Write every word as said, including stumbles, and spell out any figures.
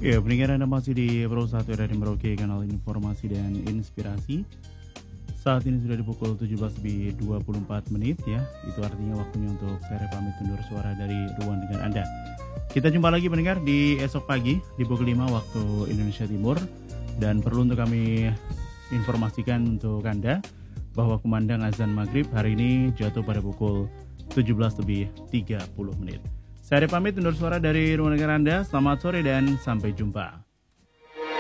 Ya, pendengar Anda masih di Pro satu dari Merauke, kanal informasi dan inspirasi. Saat ini sudah di pukul tujuh belas lebih dua puluh empat menit ya. Itu artinya waktunya untuk saya pamit undur suara dari ruang dengar Anda. Kita jumpa lagi pendengar di esok pagi di pukul lima waktu Indonesia Timur. Dan perlu untuk kami informasikan untuk Anda bahwa kumandang azan maghrib hari ini jatuh pada pukul tujuh belas lebih tiga puluh menit. Saya pamit undur suara dari ruang dengar Anda. Selamat sore dan sampai jumpa.